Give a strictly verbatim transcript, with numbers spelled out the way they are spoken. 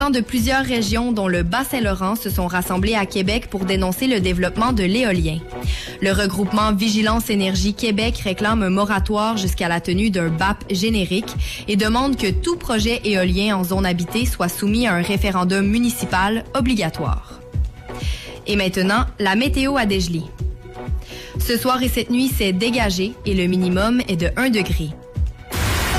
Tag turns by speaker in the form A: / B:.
A: de plusieurs régions, dont le Bas-Saint-Laurent, se sont rassemblés à Québec pour dénoncer le développement de l'éolien. Le regroupement Vigilance Énergie Québec réclame un moratoire jusqu'à la tenue d'un B A P générique et demande que tout projet éolien en zone habitée soit soumis à un référendum municipal obligatoire. Et maintenant, la météo à Dégelée. Ce soir et cette nuit, c'est dégagé et le minimum est de un degré.